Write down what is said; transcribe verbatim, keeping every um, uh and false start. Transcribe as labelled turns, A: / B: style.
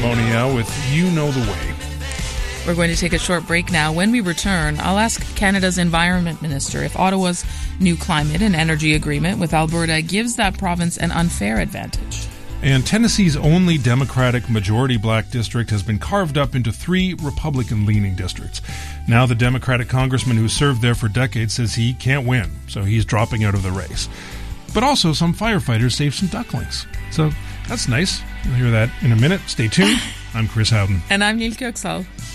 A: Moniel with You Know the Way.
B: We're going to take a short break now. When we return, I'll ask Canada's Environment Minister if Ottawa's new climate and energy agreement with Alberta gives that province an unfair advantage.
A: And Tennessee's only Democratic majority black district has been carved up into three Republican-leaning districts. Now the Democratic congressman who served there for decades says he can't win, so he's dropping out of the race. But also some firefighters saved some ducklings. So that's nice. You'll hear that in a minute. Stay tuned. I'm Chris Howden.
B: And I'm Neil Kirksall.